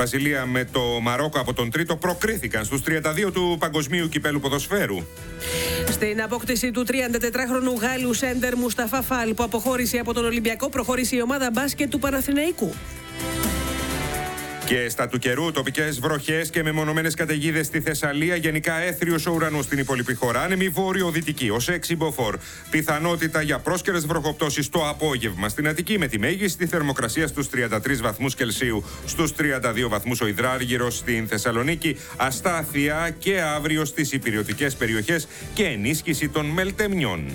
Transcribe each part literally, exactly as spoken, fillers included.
Βασιλεία με το Μαρόκο από τον τρίτο προκρίθηκαν στους τριάντα δύο του Παγκοσμίου Κυπέλου Ποδοσφαίρου. Στην απόκτηση του τριαντατετράχρονου Γάλλου σέντερ Μουσταφά Φαλ που αποχώρησε από τον Ολυμπιακό, προχώρησε η ομάδα μπάσκετ του Παναθηναϊκού. Και στα του καιρού, τοπικές βροχές και μεμονωμένες καταιγίδες στη Θεσσαλία. Γενικά έθριος ο ουρανός στην υπόλοιπη χώρα. Άνεμη βόρειο-δυτική ως έξι μποφόρ. Πιθανότητα για πρόσκαιρες βροχοπτώσεις το απόγευμα στην Αττική, με τη μέγιστη θερμοκρασία στους τριάντα τρεις βαθμούς Κελσίου. Στους τριάντα δύο βαθμούς ο υδράργυρος στην Θεσσαλονίκη. Αστάθεια και αύριο στις υπηρετικές περιοχές και ενίσχυση των μελτεμιών.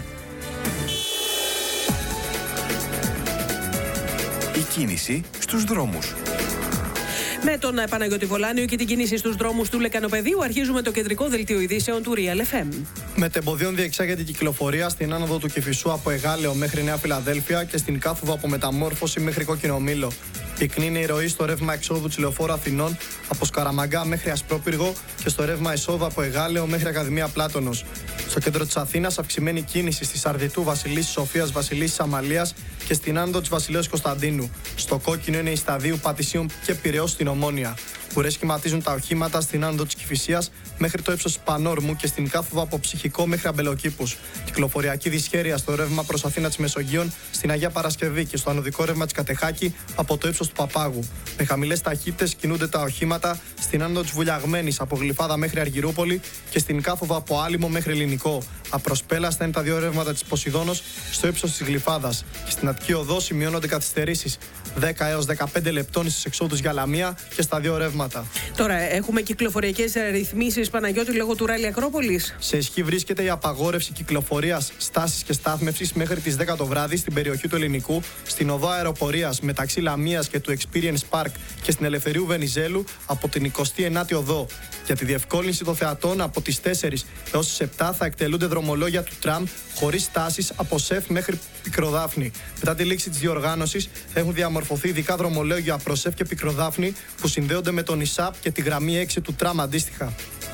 Η κίνηση στους δρόμους. Με τον Παναγιώτη Βολάνιο και την κίνηση στους δρόμους του Λεκανοπεδίου, αρχίζουμε το κεντρικό δελτίο ειδήσεων του Real εφ εμ. Μετεμποδίων διεξάγεται η κυκλοφορία στην άνοδο του Κηφισού από Εγάλεο μέχρι Νέα Φιλαδέλφια και στην κάθοδο από Μεταμόρφωση μέχρι Κόκκινο Μήλο. Πυκνή είναι η ροή στο ρεύμα εξόδου της Λεωφόρου Αθηνών από Σκαραμαγκά μέχρι Ασπρόπυργο και στο ρεύμα εισόδου από Εγάλεο μέχρι Ακαδημία Πλάτωνος. Στο κέντρο της Αθήνας, αυξημένη κίνηση στη Σαρδιτού Βασιλής Σοφίας Βασιλής Αμαλίας και στην άνοδο της Βασιλέως Κωνσταντίνου. Στο κόκκινο είναι η Σταδίου Πατησίων και Πειραιώς στην Ομόνια. Ουρές σχηματίζουν τα οχήματα στην άνοδο της Κηφισίας μέχρι το ύψος Πανόρμου και στην κάθοδο από Ψυχικό μέχρι Αμπελοκήπους. Κυκλοφοριακή δυσχέρεια στο ρεύμα προς Αθήνα της Μεσογείων, στην Αγία Παρασκευή και στο ανωδικό ρεύμα της Κατεχάκη από το ύψος του Παπάγου. Με χαμηλές ταχύτητες κινούνται τα οχήματα στην άνοδο της Βουλιαγμένης από Γλυφάδα μέχρι Αργυρούπολη και στην κάθοδο από Άλυμο μέχρι Ελληνικό. Απροσπέλαστα είναι τα δύο ρεύματα της Ποσειδώνος στο ύψος της Γλυφάδας. Και στην Αττική Οδό σημειώνονται καθυστερήσεις δέκα έως δεκαπέντε λεπτών στις εξόδους για Λαμία και στα δύο ρεύματα. Τώρα έχουμε κυκλοφοριακές ρυθμίσεις, Παναγιώτη, λόγω του ράλι Ακρόπολης. Σε ισχύ βρίσκεται η απαγόρευση κυκλοφορίας, στάσης και στάθμευσης μέχρι τις δέκα το βράδυ στην περιοχή του Ελληνικού, στην οδό αεροπορίας μεταξύ Λαμίας και του Experience Park και στην Ελευθερίου Βενιζέλου από την εικοστή ενάτη οδό. Για τη διευκόλυνση των θεατών, από τις τέσσερις έως τις επτά θα εκτελούνται δρομολόγια του τραμ χωρίς στάσεις από ΣΕΦ μέχρι Πικροδάφνη. Μετά τη λήξη της διοργάνωσης έχουν διαμορφωθεί ειδικά δρομολόγια προς ΣΕΦ και Πικροδάφνη που συνδέονται με τον ΙΣΑΠ και τη γραμμή έξι του τραμ αντίστοιχα.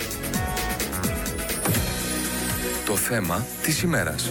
Το θέμα της ημέρας.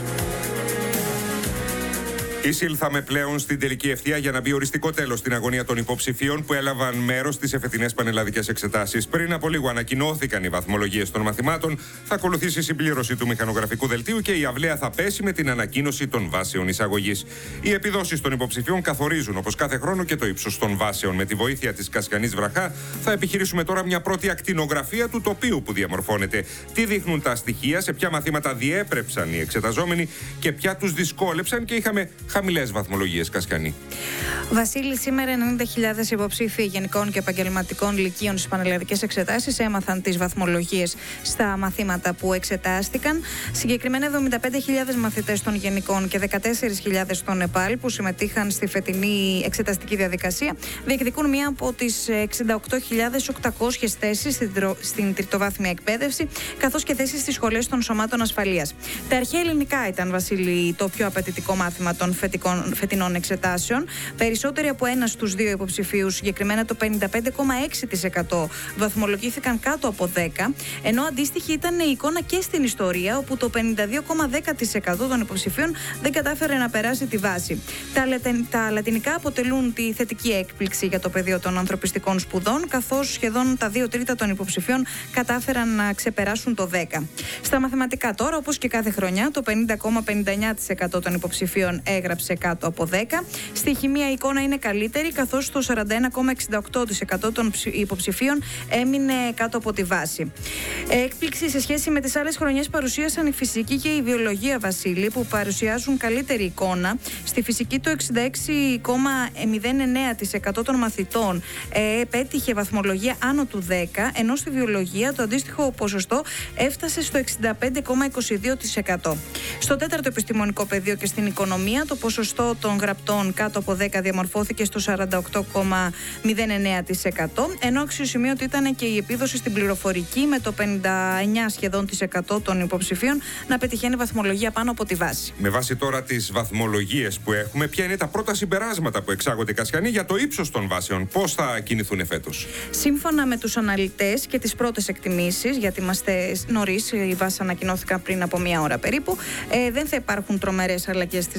Εισήλθαμε πλέον στην τελική ευθεία για να μπει οριστικό τέλος στην αγωνία των υποψηφίων που έλαβαν μέρος στις εφετινές πανελλαδικές εξετάσεις. Πριν από λίγο ανακοινώθηκαν οι βαθμολογίες των μαθημάτων, θα ακολουθήσει η συμπλήρωση του μηχανογραφικού δελτίου και η αυλαία θα πέσει με την ανακοίνωση των βάσεων εισαγωγής. Οι επιδόσεις των υποψηφίων καθορίζουν όπως κάθε χρόνο και το ύψος των βάσεων. Με τη βοήθεια της Κασιανής Βραχά θα επιχειρήσουμε τώρα μια πρώτη ακτινογραφία του τοπίου που διαμορφώνεται. Τι δείχνουν τα στοιχεία, σε ποια μαθήματα διέπρεψαν οι εξεταζόμενοι και ποια τους δυσκόλεψαν και είχαμε χαμηλές βαθμολογίες, Κασιανή. Βασίλη, σήμερα ενενήντα χιλιάδες υποψήφοι γενικών και επαγγελματικών λυκείων στις πανελλαδικές εξετάσεις έμαθαν τις βαθμολογίες στα μαθήματα που εξετάστηκαν. Συγκεκριμένα, εβδομήντα πέντε χιλιάδες μαθητές των γενικών και δεκατέσσερις χιλιάδες των ΕΠΑΛ που συμμετείχαν στη φετινή εξεταστική διαδικασία διεκδικούν μία από τις εξήντα οκτώ χιλιάδες οκτακόσιες θέσεις στην τριτοβάθμια εκπαίδευση, καθώς και θέσεις στις σχολές των σωμάτων ασφαλείας. Τα αρχαία ελληνικά ήταν, Βασίλη, το πιο απαιτητικό μάθημα των φετινών εξετάσεων. Περισσότεροι από ένα στους δύο υποψηφίους, συγκεκριμένα το πενήντα πέντε κόμμα έξι τοις εκατό, βαθμολογήθηκαν κάτω από δέκα, ενώ αντίστοιχη ήταν η εικόνα και στην ιστορία, όπου το πενήντα δύο κόμμα δέκα τοις εκατό των υποψηφίων δεν κατάφερε να περάσει τη βάση. Τα, λατε, τα λατινικά αποτελούν τη θετική έκπληξη για το πεδίο των ανθρωπιστικών σπουδών, καθώς σχεδόν τα δύο τρίτα των υποψηφίων κατάφεραν να ξεπεράσουν το δέκα. Στα μαθηματικά τώρα, όπως και κάθε χρονιά, το πενήντα κόμμα πενήντα εννέα τοις εκατό των υποψηφίων έγραψε κάτω από δέκα. Στη χημεία η εικόνα είναι καλύτερη, καθώς το σαράντα ένα κόμμα εξήντα οκτώ τοις εκατό των υποψηφίων έμεινε κάτω από τη βάση. Έκπληξη σε σχέση με τις άλλες χρονιές παρουσίασαν η φυσική και η βιολογία, Βασίλη, που παρουσιάζουν καλύτερη εικόνα. Στη φυσική το εξήντα έξι κόμμα μηδέν εννέα τοις εκατό των μαθητών ε, πέτυχε βαθμολογία άνω του δέκα, ενώ στη βιολογία το αντίστοιχο ποσοστό έφτασε στο εξήντα πέντε κόμμα είκοσι δύο τοις εκατό. Στο τέταρτο επιστημονικό πεδίο και στην οικονομία, το ποσοστό των γραπτών κάτω από δέκα διαμορφώθηκε στο σαράντα οκτώ κόμμα μηδέν εννέα τοις εκατό, ενώ αξιοσημείωτη ήταν και η επίδοση στην πληροφορική, με το πενήντα εννέα σχεδόν τοις εκατό των υποψηφίων να πετυχαίνει βαθμολογία πάνω από τη βάση. Με βάση τώρα τις βαθμολογίες που έχουμε, ποια είναι τα πρώτα συμπεράσματα που εξάγονται, Κασιανή, για το ύψος των βάσεων? Πώς θα κινηθούν φέτος? Σύμφωνα με τους αναλυτές και τις πρώτες εκτιμήσεις, γιατί είμαστε νωρίς, οι βάσεις ανακοινώθηκαν πριν από μία ώρα περίπου, ε, δεν θα υπάρχουν τρομερές αλλαγές στις βάσεις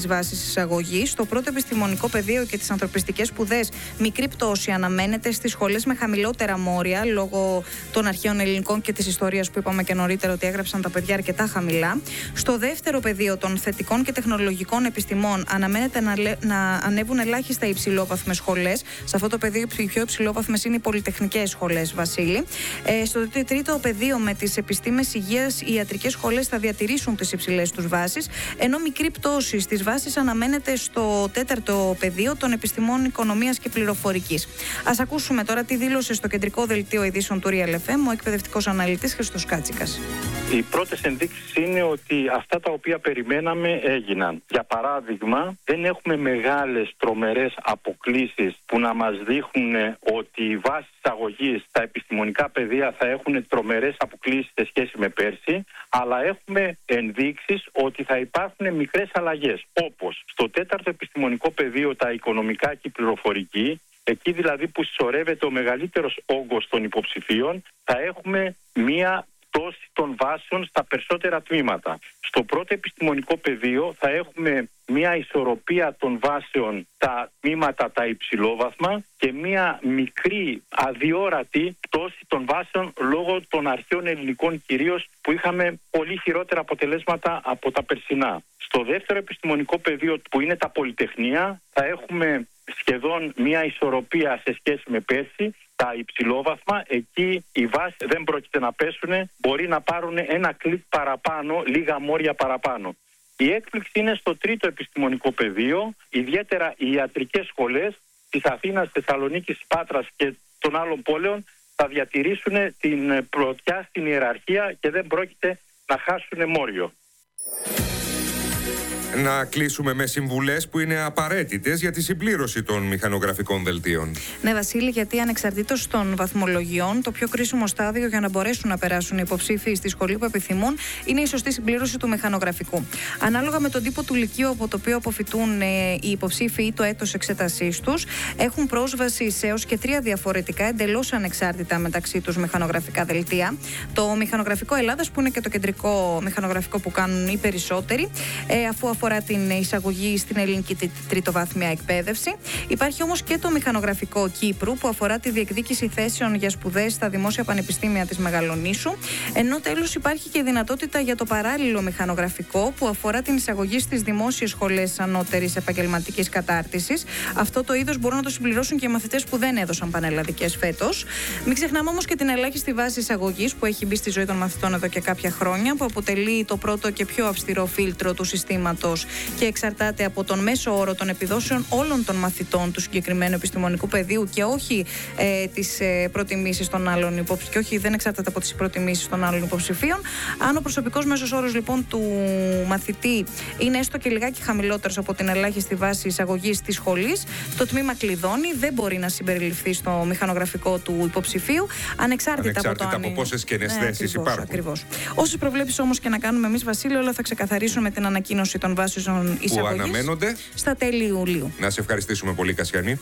εισαγωγής. Στο πρώτο επιστημονικό πεδίο και τις ανθρωπιστικές σπουδές, μικρή πτώση αναμένεται στις σχολές με χαμηλότερα μόρια, λόγω των αρχαίων ελληνικών και της ιστορίας που είπαμε και νωρίτερα ότι έγραψαν τα παιδιά αρκετά χαμηλά. Στο δεύτερο πεδίο των θετικών και τεχνολογικών επιστημών, αναμένεται να, να ανέβουν ελάχιστα οι υψηλόβαθμες σχολές. Σε αυτό το πεδίο, οι πιο υψηλόβαθμες είναι οι πολυτεχνικές σχολές, Βασίλη. Ε, στο τρίτο πεδίο, με τις επιστήμες υγείας, οι ιατρικές σχολές θα διατηρήσουν τις υψηλές τους βάσεις, ενώ μικρή πτώση στις βάσεις αναμένεται στο τέταρτο πεδίο των επιστημών οικονομίας και πληροφορικής. Ας ακούσουμε τώρα τι δήλωσε στο κεντρικό δελτίο ειδήσεων του Real εφ εμ ο εκπαιδευτικός αναλυτής Χριστός Κάτσικας. Οι πρώτες ενδείξεις είναι ότι αυτά τα οποία περιμέναμε έγιναν. Για παράδειγμα, δεν έχουμε μεγάλες τρομερές αποκλίσεις που να μας δείχνουν ότι οι βάσεις αγωγής στα επιστημονικά πεδία θα έχουν τρομερές αποκλίσεις σε σχέση με πέρσι, αλλά έχουμε ενδείξεις ότι θα υπάρχουν μικρές αλλαγές. Όπως στο τέταρτο επιστημονικό πεδίο, τα οικονομικά και η πληροφορική, εκεί δηλαδή που συσσωρεύεται ο μεγαλύτερος όγκος των υποψηφίων, θα έχουμε μία πτώση των βάσεων στα περισσότερα τμήματα. Στο πρώτο επιστημονικό πεδίο θα έχουμε μία ισορροπία των βάσεων στα τμήματα τα υψηλόβαθμα και μία μικρή αδιόρατη πτώση των βάσεων λόγω των αρχαίων ελληνικών κυρίως, που είχαμε πολύ χειρότερα αποτελέσματα από τα περσινά. Στο δεύτερο επιστημονικό πεδίο, που είναι τα πολυτεχνία, θα έχουμε σχεδόν μία ισορροπία σε σχέση με πέρσι. Τα υψηλόβαθμα, εκεί οι βάσεις δεν πρόκειται να πέσουν, μπορεί να πάρουν ένα κλικ παραπάνω, λίγα μόρια παραπάνω. Η έκπληξη είναι στο τρίτο επιστημονικό πεδίο, ιδιαίτερα οι ιατρικές σχολές της Αθήνας, Θεσσαλονίκης, Πάτρας και των άλλων πόλεων θα διατηρήσουν την πρωτιά στην ιεραρχία και δεν πρόκειται να χάσουν μόριο. Να κλείσουμε με συμβουλές που είναι απαραίτητες για τη συμπλήρωση των μηχανογραφικών δελτίων. Ναι, Βασίλη, γιατί ανεξαρτήτως των βαθμολογιών, το πιο κρίσιμο στάδιο για να μπορέσουν να περάσουν οι υποψήφοι στη σχολή που επιθυμούν είναι η σωστή συμπλήρωση του μηχανογραφικού. Ανάλογα με τον τύπο του λυκείου από το οποίο αποφοιτούν ε, οι υποψήφοι ή το έτος εξέτασής τους, έχουν πρόσβαση σε έως και τρία διαφορετικά, εντελώς ανεξάρτητα μεταξύ τους μηχανογραφικά δελτία. Το μηχανογραφικό Ελλάδας, που είναι και το κεντρικό μηχανογραφικό που κάνουν οι περισσότεροι, ε, αφού αφορά την εισαγωγή στην ελληνική τριτοβάθμια εκπαίδευση. Υπάρχει όμως και το μηχανογραφικό Κύπρου, που αφορά τη διεκδίκηση θέσεων για σπουδές στα δημόσια πανεπιστήμια της Μεγαλονήσου. Ενώ τέλος υπάρχει και η δυνατότητα για το παράλληλο μηχανογραφικό, που αφορά την εισαγωγή στις δημόσιες σχολές ανώτερης επαγγελματικής κατάρτισης. Αυτό το είδος μπορούν να το συμπληρώσουν και οι μαθητές που δεν έδωσαν πανελλαδικές φέτος. Μην ξεχνάμε όμως και την ελάχιστη βάση εισαγωγής που έχει μπει στη ζωή των μαθητών εδώ και κάποια χρόνια, που αποτελεί το πρώτο και πιο αυστηρό φίλτρο του συστήματος και εξαρτάται από τον μέσο όρο των επιδόσεων όλων των μαθητών του συγκεκριμένου επιστημονικού πεδίου και όχι ε, τις ε, προτιμήσεις των άλλων υποψηφίων, και όχι δεν εξαρτάται από τις προτιμήσεις των άλλων υποψηφίων. Αν ο προσωπικός μέσος όρος λοιπόν του μαθητή είναι έστω και λιγάκι χαμηλότερος από την ελάχιστη βάση εισαγωγής της σχολής, το τμήμα κλειδώνει, δεν μπορεί να συμπεριληφθεί στο μηχανογραφικό του υποψηφίου, ανεξάρτητα, ανεξάρτητα από, το από αν... πόσες κενές ναι, θέσεις υπάρχουν. Ακριβώς. Όσες προβλέψεις όμως και να κάνουμε εμείς, Βασίλη, όλα θα ξεκαθαρίσουν με την ανακοίνωση των βάσεων εισαγωγής που αναμένονται στα τέλη Ιουλίου. Να σε ευχαριστήσουμε πολύ, Κασιανή.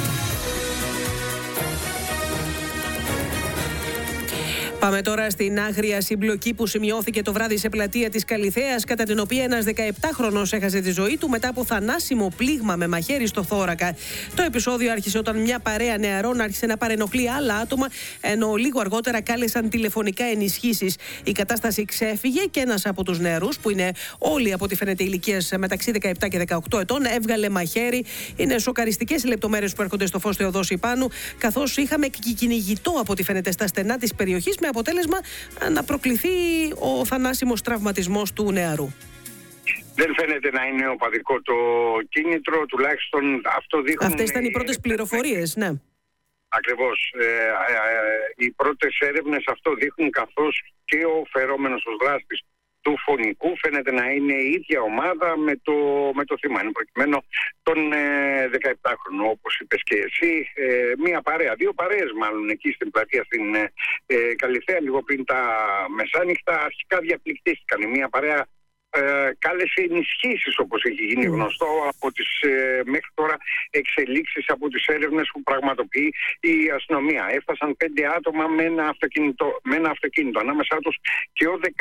Πάμε τώρα στην άγρια συμπλοκή που σημειώθηκε το βράδυ σε πλατεία της Καλιθέας, κατά την οποία ένας δεκαεπτάχρονος έχασε τη ζωή του μετά από θανάσιμο πλήγμα με μαχαίρι στο θώρακα. Το επεισόδιο άρχισε όταν μια παρέα νεαρών άρχισε να παρενοχλεί άλλα άτομα, ενώ λίγο αργότερα κάλεσαν τηλεφωνικά ενισχύσεις. Η κατάσταση ξέφυγε και ένας από τους νεαρούς, που είναι όλοι από ό,τι φαίνεται ηλικίες μεταξύ δεκαεπτά και δεκαοκτώ ετών, έβγαλε μαχαίρι. Είναι σοκαριστικές οι λεπτομέρειες που έρχονται στο φως Θεοδόση Πάνου, καθώς είχαμε και κυνηγητό από ό,τι φαίνεται στα στενά της περιοχής, με αποτέλεσμα να προκληθεί ο θανάσιμος τραυματισμός του νεαρού. Δεν φαίνεται να είναι οπαδικό το κίνητρο, τουλάχιστον αυτό δείχνουν... Αυτές ήταν οι πρώτες πληροφορίες, ναι. Ακριβώς. Ε, ε, ε, οι πρώτες έρευνες αυτό δείχνουν, καθώς και ο φερόμενος ως δράστης του φωνικού φαίνεται να είναι η ίδια ομάδα με το, με το θύμα. Είναι προκειμένου τον ε, δεκαεπτάχρονο, όπως είπες και εσύ, ε, μία παρέα, δύο παρέες μάλλον εκεί στην πλατεία στην ε, Καλιθέα, λίγο πριν τα μεσάνυχτα, αρχικά διαπληκτίστηκαν. Μία παρέα ε, κάλεσε ενισχύσεις, όπως έχει γίνει γνωστό, από τις ε, μέχρι τώρα εξελίξεις, από τις έρευνες που πραγματοποιεί η αστυνομία. Έφτασαν πέντε άτομα με ένα αυτοκίνητο, με ένα αυτοκίνητο ανάμεσά τους και ο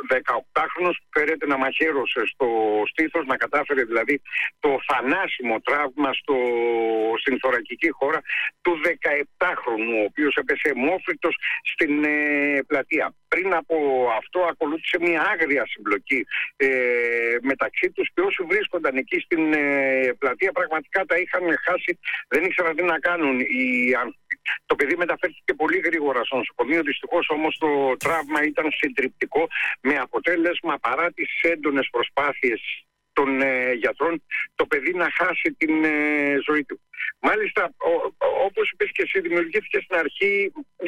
δεκαοκτάχρονος που φέρεται να μαχαίρωσε στο στήθος, να κατάφερε δηλαδή το θανάσιμο τραύμα στο, στην θωρακική χώρα του δεκαεπτάχρονου, ο οποίος έπεσε αιμόφριτος στην ε, πλατεία. Πριν από αυτό ακολούθησε μια άγρια συμπλοκή ε, μεταξύ τους και όσοι βρίσκονταν εκεί στην ε, πλατεία πραγματικά τα είχαν χάσει, δεν ήξεραν τι να κάνουν. Οι άνθρωποι. Το παιδί μεταφέρθηκε πολύ γρήγορα στο νοσοκομείο. Δυστυχώς όμως το τραύμα ήταν συντριπτικό, με αποτέλεσμα παρά τις έντονες προσπάθειες των ε, γιατρών το παιδί να χάσει την ε, ζωή του. Μάλιστα, όπως είπες και εσύ, δημιουργήθηκε στην αρχή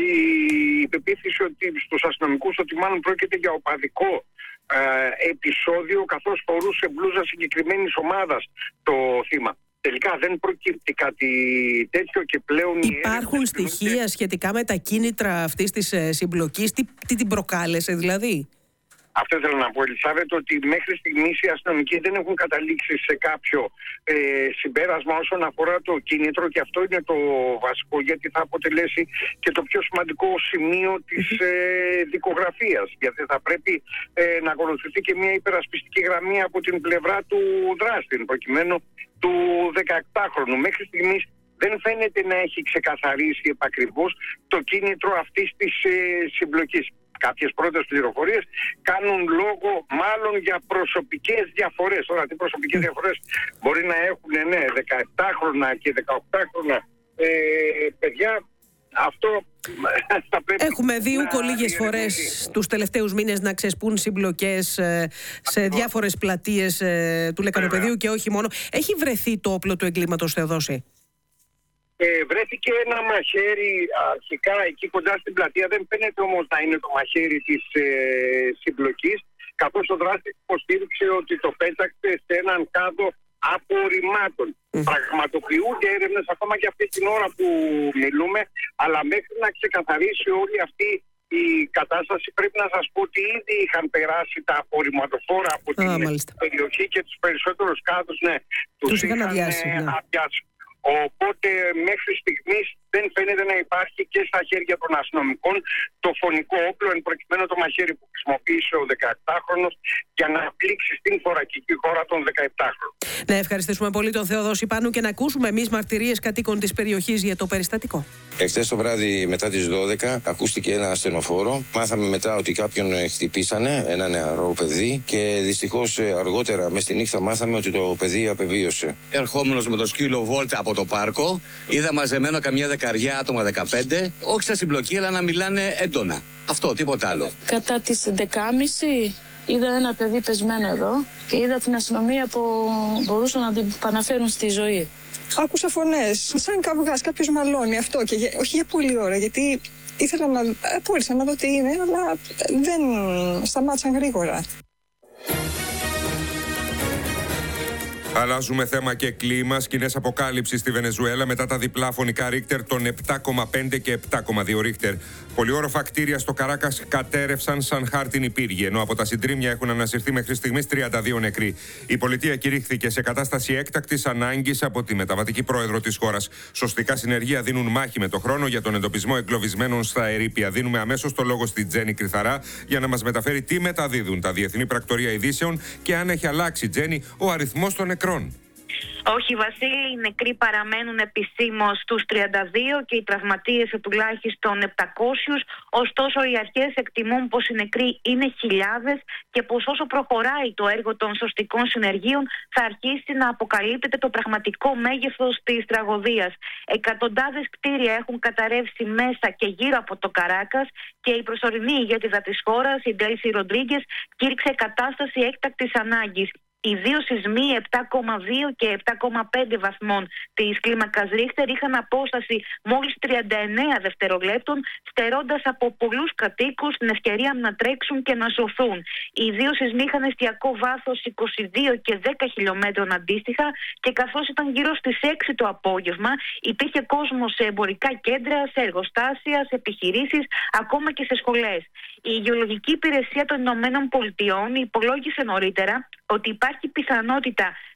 η πεποίθηση ότι στους αστυνομικούς ότι μάλλον πρόκειται για οπαδικό ε, επεισόδιο, καθώς φορούσε μπλούζα συγκεκριμένης ομάδας το θύμα. Τελικά δεν προκύπτει κάτι τέτοιο και πλέον... Υπάρχουν στοιχεία και... σχετικά με τα κίνητρα αυτής της ε, συμπλοκής, τι, τι την προκάλεσε δηλαδή? Αυτό ήθελα να πω, Ελισάβετ, ότι μέχρι στιγμής οι αστυνομικοί δεν έχουν καταλήξει σε κάποιο ε, συμπέρασμα όσον αφορά το κίνητρο, και αυτό είναι το βασικό, γιατί θα αποτελέσει και το πιο σημαντικό σημείο της ε, δικογραφίας. Γιατί θα πρέπει ε, να ακολουθηθεί και μια υπερασπιστική γραμμή από την πλευρά του δράστη, προκειμένου του δεκαεπτάχρονου. Μέχρι στιγμής δεν φαίνεται να έχει ξεκαθαρίσει επακριβώς το κίνητρο αυτής της ε, συμπλοκής. Κάποιες πρώτες πληροφορίες κάνουν λόγο μάλλον για προσωπικές διαφορές. Τώρα, τι προσωπικές διαφορές μπορεί να έχουν, ναι, δεκαεπτάχρονα και δεκαοκτάχρονα ε, παιδιά, αυτό θα πρέπει... Έχουμε δει ούκο λίγες φορές τους τελευταίους μήνες να ξεσπούν συμπλοκές ε, σε διάφορες πλατείες ε, του Λεκανοπεδίου και όχι μόνο. Έχει βρεθεί το όπλο του εγκλήματος, Θεοδόση? Ε, βρέθηκε ένα μαχαίρι αρχικά εκεί κοντά στην πλατεία. Δεν φαίνεται όμως να είναι το μαχαίρι της ε, συμπλοκής, καθώς ο δράστης υποστήριξε ότι το πέταξε σε έναν κάδο απορριμμάτων. Mm. Πραγματοποιούνται έρευνες ακόμα και αυτή την ώρα που μιλούμε, αλλά μέχρι να ξεκαθαρίσει όλη αυτή η κατάσταση πρέπει να σας πω ότι ήδη είχαν περάσει τα απορριμματοφόρα από ah, την μάλιστα. περιοχή και τους περισσότερους κάδους, ναι, τους, τους είχαν αδειάσει. Ναι. αδειάσει. Οπότε μέχρι στιγμής δεν φαίνεται να υπάρχει και στα χέρια των αστυνομικών το φωνικό όπλο, εν προκειμένου το μαχαίρι που χρησιμοποίησε ο δεκαεπτάχρονος για να πλήξει στην θωρακική χώρα των δεκαεπτάχρονων. Ναι, ευχαριστήσουμε πολύ τον Θεοδόση Πάνου και να ακούσουμε εμείς μαρτυρίες κατοίκων της περιοχής για το περιστατικό. Εχθές το βράδυ μετά τις δώδεκα ακούστηκε ένα ασθενοφόρο. Μάθαμε μετά ότι κάποιον χτυπήσανε, ένα νεαρό παιδί, και δυστυχώς αργότερα μες στη νύχτα μάθαμε ότι το παιδί απεβίωσε. Ερχόμενος με το σκύλο βόλτα από το πάρκο, είδα μαζεμένο καμιά δεκαριά άτομα, δεκαπέντε, όχι στα συμπλοκή, αλλά να μιλάνε έντονα. Αυτό, τίποτα άλλο. Κατά τις έντεκα και μισή είδα ένα παιδί πεσμένο εδώ και είδα την αστυνομία που μπορούσαν να την επαναφέρουν στη ζωή. Άκουσα φωνές, σαν καυγάς, κάποιος μαλώνει, αυτό, και για, όχι για πολλή ώρα, γιατί ήθελα να, πούλησα να δω τι είναι, αλλά δεν σταμάτησαν γρήγορα. Αλλάζουμε θέμα και κλίμα. Σκηνές αποκάλυψης στη Βενεζουέλα μετά τα διπλά φωνικά Ρίχτερ των επτά κόμμα πέντε και επτά κόμμα δύο Ρίχτερ. Πολυόροφα κτίρια στο Καράκας κατέρευσαν σαν χάρτινη πύργη, ενώ από τα συντρίμμια έχουν ανασυρθεί μέχρι στιγμής τριάντα δύο νεκροί. Η πολιτεία κηρύχθηκε σε κατάσταση έκτακτης ανάγκης από τη μεταβατική πρόεδρο της χώρας. Σωστικά συνεργεία δίνουν μάχη με το χρόνο για τον εντοπισμό εγκλωβισμένων στα ερείπια. Δίνουμε αμέσως το λόγο στη Τζέννη Κρυθαρά για να μας μεταφέρει τι μεταδίδουν τα Διεθνή Πρακτορία Ειδήσεων και αν έχει αλλάξει, Τζέννη, ο αριθμός των νεκρών. Όχι, Βασίλη, οι νεκροί παραμένουν επισήμως στους τριάντα δύο και οι τραυματίες σε τουλάχιστον επτακόσιους. Ωστόσο, οι αρχές εκτιμούν πως οι νεκροί είναι χιλιάδες και πως όσο προχωράει το έργο των σωστικών συνεργείων θα αρχίσει να αποκαλύπτεται το πραγματικό μέγεθος της τραγωδίας. Εκατοντάδες κτίρια έχουν καταρρεύσει μέσα και γύρω από το Καράκας και η προσωρινή ηγέτιδα της χώρας, η Ντέλση Ροντρίγκες, κήρυξε κατάσταση έκτακτης ανάγκης. Οι δύο σεισμοί επτά κόμμα δύο και επτά κόμμα πέντε βαθμών της κλίμακας Ρίχτερ είχαν απόσταση μόλις τριάντα εννέα δευτερολέπτων, στερώντας από πολλούς κατοίκους την ευκαιρία να τρέξουν και να σωθούν. Οι δύο σεισμοί είχαν εστιακό βάθος είκοσι δύο και δέκα χιλιόμετρων αντίστοιχα και καθώς ήταν γύρω στις έξι το απόγευμα, υπήρχε κόσμο σε εμπορικά κέντρα, σε εργοστάσια, σε επιχειρήσεις, ακόμα και σε σχολές. Η Γεωλογική Υπηρεσία των Ηνωμένων Πολιτειών υπολόγισε νωρίτερα ότι υπάρχει πιθανότητα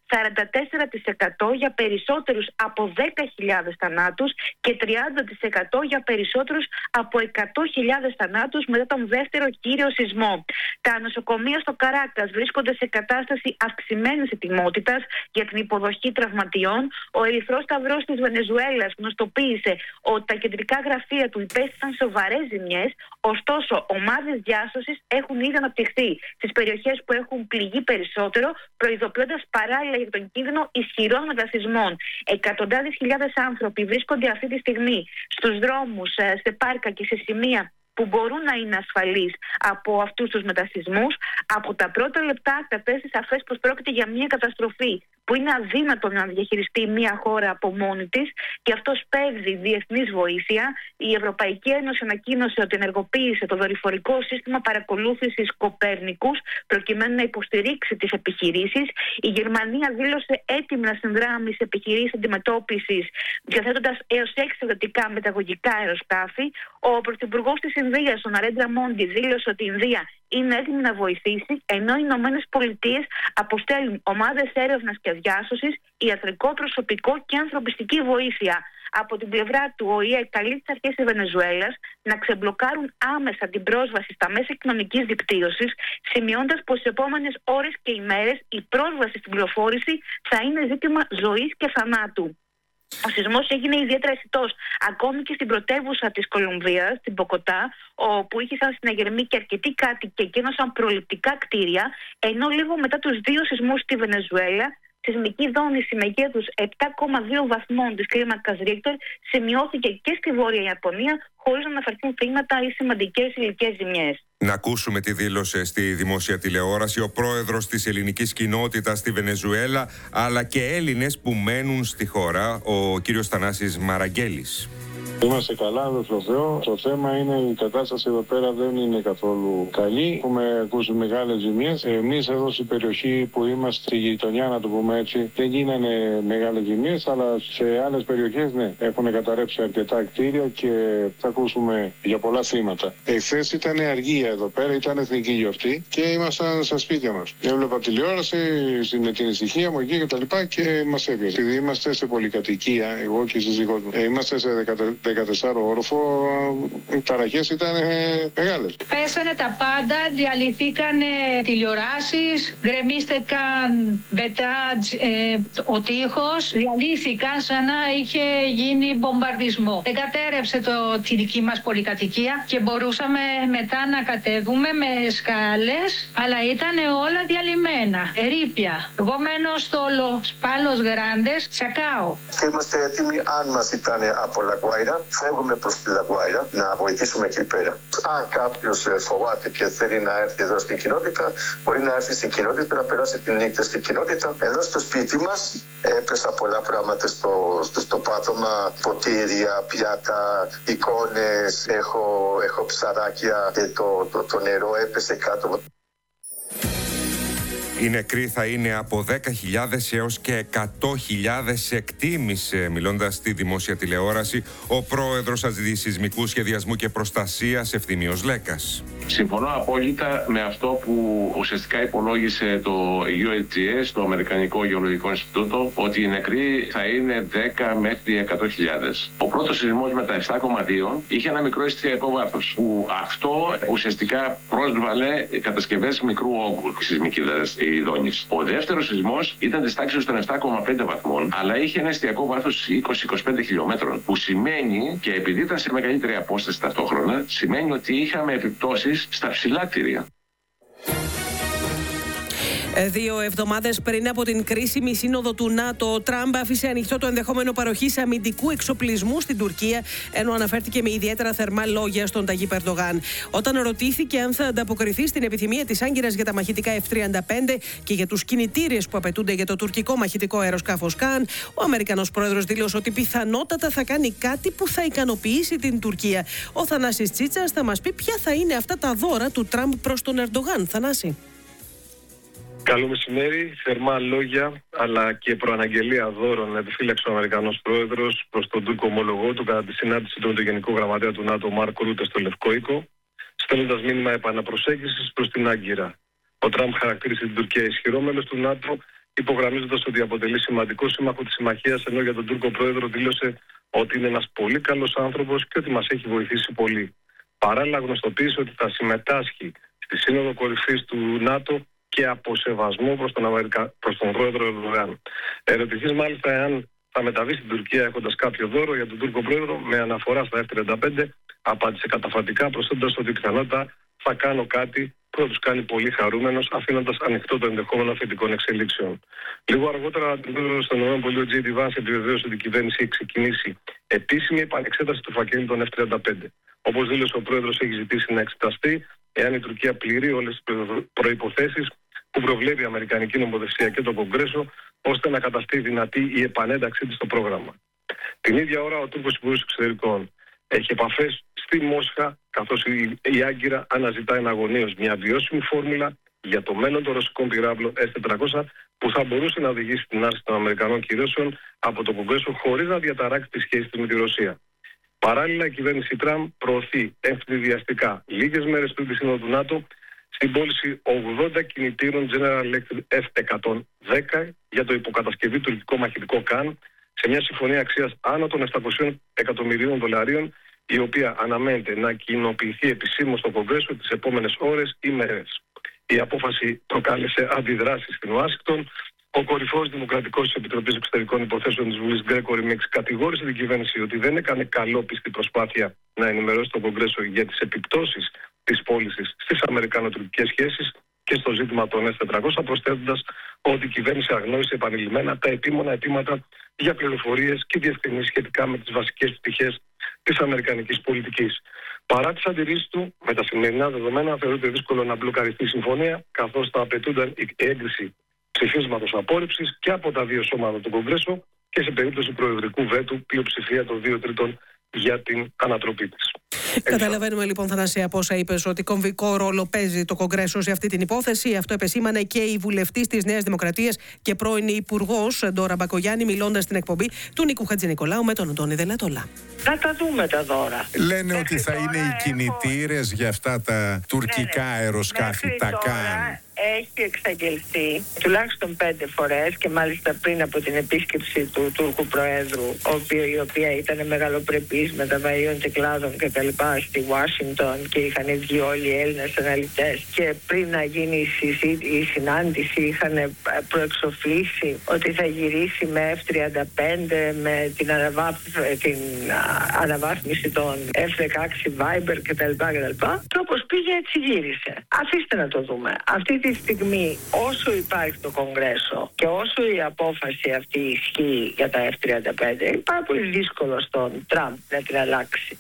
σαράντα τέσσερα τοις εκατό για περισσότερους από δέκα χιλιάδες θανάτους και τριάντα τοις εκατό για περισσότερους από εκατό χιλιάδες θανάτους μετά τον δεύτερο κύριο σεισμό. Τα νοσοκομεία στο Καράκας βρίσκονται σε κατάσταση αυξημένης ετοιμότητας για την υποδοχή τραυματιών. Ο Ερυθρός Σταυρός της Βενεζουέλας γνωστοποίησε ότι τα κεντρικά γραφεία του υπέστησαν σοβαρές ζημιές, ωστόσο ομάδες διάσωσης έχουν ήδη αναπτυχθεί στις περιοχές που έχουν πληγεί περισσότερο, προειδοποιώντας παράλληλα για τον κίνδυνο ισχυρών μετασεισμών. Εκατοντάδες χιλιάδες άνθρωποι βρίσκονται αυτή τη στιγμή στους δρόμους, σε πάρκα και σε σημεία που μπορούν να είναι ασφαλείς από αυτούς τους μετασεισμούς. Από τα πρώτα λεπτά κατέστη σαφές πως πρόκειται για μια καταστροφή που είναι αδύνατο να διαχειριστεί μια χώρα από μόνη της και αυτό σπέβδει διεθνής βοήθεια. Η Ευρωπαϊκή Ένωση ανακοίνωσε ότι ενεργοποίησε το δορυφορικό σύστημα παρακολούθησης Κοπέρνικους προκειμένου να υποστηρίξει τις επιχειρήσεις. Η Γερμανία δήλωσε έτοιμη να συνδράμει σε επιχειρήσεις αντιμετώπισης, διαθέτοντας έως έξι στρατιωτικά μεταγωγικά αεροσκάφη. Ο Πρωθυπουργός της Ινδίας, ο Ναρέντρα Μόντι, δήλωσε ότι η Ινδία είναι έτοιμη να βοηθήσει, ενώ οι Ηνωμένες Πολιτείες αποστέλνουν ομάδες έρευνας και διάσωσης, ιατρικό προσωπικό και ανθρωπιστική βοήθεια. Από την πλευρά του, ο ΙΕ καλεί τις αρχές της Βενεζουέλας να ξεμπλοκάρουν άμεσα την πρόσβαση στα μέσα κοινωνικής δικτύωσης, σημειώντας πως στις επόμενες ώρες και ημέρες η πρόσβαση στην πληροφόρηση θα είναι ζήτημα ζωής και θανάτου. Ο σεισμός έγινε ιδιαίτερα αισθητός ακόμη και στην πρωτεύουσα της Κολομβίας, στην Μποκοτά, όπου είχαν συναγερμοί και αρκετοί κάτοικοι και εκένωσαν προληπτικά κτίρια, ενώ λίγο μετά τους δύο σεισμούς στη Βενεζουέλα, σεισμική δόνηση μεγέθους επτά κόμμα δύο βαθμών της κλίμακας Ρίχτερ σημειώθηκε και στη Βόρεια Ιαπωνία, χωρίς να αναφερθούν θύματα ή σημαντικές υλικές ζημιές. Να ακούσουμε τι δήλωσε στη δημόσια τηλεόραση ο πρόεδρος της ελληνικής κοινότητας στη Βενεζουέλα, αλλά και Έλληνες που μένουν στη χώρα, ο κύριος Θανάσης Μαραγγέλης. Είμαστε καλά, με το Θεό. Το θέμα είναι η κατάσταση εδώ πέρα δεν είναι καθόλου καλή. Έχουμε ακούσει μεγάλες ζημιές. Εμείς εδώ στην περιοχή που είμαστε, στη γειτονιά, να το πούμε έτσι, δεν γίνανε μεγάλες ζημιές, αλλά σε άλλες περιοχές ναι, έχουν καταρρεύσει αρκετά κτίρια και θα ακούσουμε για πολλά θύματα. Εχθές ήταν αργία εδώ πέρα, ήταν εθνική γιορτή και ήμασταν στα σπίτια μας. Έβλεπα τηλεόραση με την ησυχία μου εκεί και τα λοιπά και μας έπιασε. Επειδή είμαστε σε πολυκατοικία, εγώ και η σύζυγός μου, είμαστε σε δεκατέσσερα όροφο, οι ταραχές ήταν ε, μεγάλες. Πέσανε τα πάντα, διαλυθήκαν τηλεοράσεις, γκρεμίστηκαν μπετάτζ, ε, ο τείχος, διαλύθηκαν σαν να είχε γίνει μπομπαρδισμό. Εγκατέρευσε το, τη δική μας πολυκατοικία και μπορούσαμε μετά να κατέβουμε με σκάλες, αλλά ήταν όλα διαλυμένα, ερείπια. Εγώ μένω στο Πάλος Γράντες, Τσακάο. Και είμαστε έτοιμοι, αν μας ήταν από Λαγκουάιρα, φεύγουμε προς τη Λαγκουάιρα να βοηθήσουμε εκεί πέρα. Αν κάποιος φοβάται και θέλει να έρθει εδώ στην κοινότητα, μπορεί να έρθει στην κοινότητα, να περάσει τη νύχτα στην κοινότητα. Εδώ στο σπίτι μας έπεσα πολλά πράγματα στο, στο, στο πάτωμα, ποτήρια, πιάτα, εικόνες, έχω, έχω ψαράκια και το, το, το νερό έπεσε κάτω. Οι νεκροί θα είναι από δέκα χιλιάδες έως και εκατό χιλιάδες, εκτίμησε, μιλώντας στη δημόσια τηλεόραση, ο πρόεδρος Αντισυσμικού Σχεδιασμού και Προστασίας Ευθύμιος Λέκας. Συμφωνώ απόλυτα με αυτό που ουσιαστικά υπολόγισε το γιου έιτ τζι ες, το Αμερικανικό Γεωλογικό Ινστιτούτο, ότι οι νεκροί θα είναι δέκα μέχρι εκατό χιλιάδες. Ο πρώτος σεισμός με τα επτά κόμμα δύο είχε ένα μικρό εστιακό βάθος, που αυτό ουσιαστικά πρόσβαλε κατασκευές μικρού όγκου, σεισμική ειδώνης. Ο δεύτερος σεισμός ήταν της τάξης των επτά κόμμα πέντε βαθμών, αλλά είχε ένα εστιακό βάθος είκοσι με είκοσι πέντε χιλιόμετρων, που σημαίνει, και επειδή ήταν σε μεγαλύτερη απόσταση ταυτόχρονα, σημαίνει ότι είχαμε επιπτώσεις στα ψηλά κτίρια. Δύο εβδομάδες πριν από την κρίσιμη σύνοδο του ΝΑΤΟ, ο Τραμπ άφησε ανοιχτό το ενδεχόμενο παροχής αμυντικού εξοπλισμού στην Τουρκία, ενώ αναφέρθηκε με ιδιαίτερα θερμά λόγια στον Ταγίπ Ερντογάν. Όταν ρωτήθηκε αν θα ανταποκριθεί στην επιθυμία της Άγκυρας για τα μαχητικά εφ τριάντα πέντε και για τους κινητήρες που απαιτούνται για το τουρκικό μαχητικό αεροσκάφος Καν, ο Αμερικανός πρόεδρος δήλωσε ότι πιθανότατα θα κάνει κάτι που θα ικανοποιήσει την Τουρκία. Ο Θανάσης Τσίτσας θα μας πει ποια θα είναι αυτά τα δώρα του Τραμπ προς τον Ερντογάν. Θανάση. Καλό μεσημέρι. Θερμά λόγια αλλά και προαναγγελία δώρων επιφύλαξε ο Αμερικανός πρόεδρος προς τον Τούρκο ομολογό του κατά τη συνάντηση του με τον Γενικό Γραμματέα του ΝΑΤΟ Μάρκο Ρούτε στο Λευκό Οίκο, στέλνοντας μήνυμα επαναπροσέγγισης προς την Άγκυρα. Ο Τραμπ χαρακτήρισε την Τουρκία ισχυρό μέλος του ΝΑΤΟ υπογραμμίζοντας ότι αποτελεί σημαντικό σύμμαχο της συμμαχίας, ενώ για τον Τούρκο πρόεδρο δήλωσε ότι είναι ένας πολύ καλός άνθρωπος και ότι μας έχει βοηθήσει πολύ. Παράλληλα, γνωστοποίησε ότι θα συμμετάσχει στη Σύνοδο Κορυφής του ΝΑΤΟ και από σεβασμό προς τον, Αμερικα... προς τον πρόεδρο Ερντογάν. Ερωτηθείς μάλιστα εάν θα μεταβεί στην Τουρκία έχοντας κάποιο δώρο για τον Τούρκο πρόεδρο, με αναφορά στα εφ τριάντα πέντε, απάντησε καταφατικά, προσθέτοντας ότι πιθανότητα θα κάνω κάτι που θα τους κάνει πολύ χαρούμενος, αφήνοντας ανοιχτό το ενδεχόμενο θετικών εξελίξεων. Λίγο αργότερα, την πρόεδρο των ΗΠΑ, ο Τζέι ντι Vance, επιβεβαίωσε ότι η κυβέρνηση έχει ξεκινήσει επίσημη επανεξέταση του φακέλου των εφ τριάντα πέντε. Όπως δήλωσε ο πρόεδρος, έχει ζητήσει να εξεταστεί εάν η Τουρκία πληρεί όλες τις προϋποθέσεις που προβλέπει η Αμερικανική νομοθεσία και το Κογκρέσο, ώστε να καταστεί δυνατή η επανένταξή της στο πρόγραμμα. Την ίδια ώρα, ο Τούρκος Υπουργός Εξωτερικών έχει επαφές στη Μόσχα, καθώς η Άγκυρα αναζητά εναγωνίως μια βιώσιμη φόρμουλα για το μέλλον των ρωσικών πυράβλων ες τετρακόσια, που θα μπορούσε να οδηγήσει στην άρση των Αμερικανών κυρώσεων από το Κογκρέσο χωρίς να διαταράξει τις σχέσεις με τη Ρωσία. Παράλληλα, η κυβέρνηση Τραμπ προωθεί ευνηδιαστικά, λίγες μέρες πριν τη Σύνοδο του ΝΑΤΟ, στην πώληση ογδόντα κινητήρων General Electric εφ εκατόν δέκα για το υποκατασκευή τουρκικό μαχητικό Καν, σε μια συμφωνία αξίας άνω των επτακόσιων εκατομμυρίων δολαρίων, η οποία αναμένεται να κοινοποιηθεί επισήμως στο Κογκρέσο τις επόμενες ώρες ή μέρες. Η απόφαση προκάλεσε αντιδράσεις στην Ουάσιγκτον. Ο κορυφαίος δημοκρατικός της Επιτροπής Εξωτερικών Υποθέσεων της Βουλής, Γκρέκορι Μίξ, κατηγόρησε την κυβέρνηση ότι δεν έκανε καλόπιστη προσπάθεια να ενημερώσει το Κογκρέσο για τις επιπτώσεις της πώλησης στις αμερικανο-τουρκικές σχέσεις και στο ζήτημα των ες τετρακόσια, προσθέτοντας ότι η κυβέρνηση αγνόησε επανειλημμένα τα επίμονα αιτήματα για πληροφορίες και διευκρινήσεις σχετικά με τις βασικές πτυχές της αμερικανικής πολιτικής. Παρά τις αντιρρήσεις του, με τα σημερινά δεδομένα θεωρείται δύσκολο να μπλοκαριστεί η συμφωνία, καθώς θα απαιτούνταν η έγκριση ψηφίσματος απόρριψης και από τα δύο σώματα του Κογκρέσο και σε περίπτωση προεδρικού βέτου πλειοψηφία των δύο τρίτων για την ανατροπή της. Καταλαβαίνουμε λοιπόν, Θανασία, από όσα είπες, ότι κομβικό ρόλο παίζει το Κογκρέσο σε αυτή την υπόθεση. Αυτό επεσήμανε και η βουλευτής της Νέας Δημοκρατίας και πρώην υπουργός Ντόρα Μπακογιάννη, μιλώντας στην εκπομπή του Νίκου Χατζηνικολάου με τον Αντώνη Δελατόλα. Να τα δούμε τα δώρα. Λένε Μέχρι ότι θα είναι οι κινητήρες έχω... για αυτά τα τουρκικά ναι, ναι. αεροσκάφη, τα Καν. Έχει εξαγγελθεί τουλάχιστον πέντε φορές και μάλιστα πριν από την επίσκεψη του Τούρκου Προέδρου, η οποία ήταν μεγαλοπρεπής με τα βαΐων τεκλάδων και τα λοιπά στη Ουάσιγκτον και είχαν βγει όλοι οι Έλληνες αναλυτές, και πριν να γίνει η, συζή, η συνάντηση είχαν προεξοφλήσει ότι θα γυρίσει με εφ τριάντα πέντε, με την, αναβά, την αναβάθμιση των εφ δεκαέξι Viper κτλ. Και όπως πήγε έτσι γύρισε. Αφήστε να το δούμε. Αυτή τη στιγμή, όσο υπάρχει το Κογκρέσο και όσο η απόφαση αυτή ισχύει για τα εφ τριάντα πέντε, είναι πάρα πολύ δύσκολο στον Τραμπ να την αλλάξει.